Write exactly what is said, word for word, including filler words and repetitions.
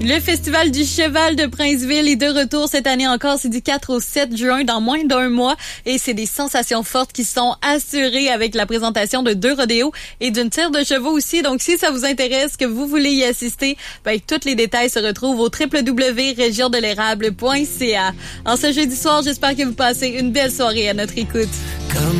Le Festival du Cheval de Princeville est de retour cette année encore. C'est du quatre au sept juin, dans moins d'un mois. Et c'est des sensations fortes qui sont assurées avec la présentation de deux rodéos et d'une tire de chevaux aussi. Donc, si ça vous intéresse, que vous voulez y assister, ben, tous les détails se retrouvent au w w w point région de l'érable point c a. En ce jeudi soir, j'espère que vous passez une belle soirée à notre écoute.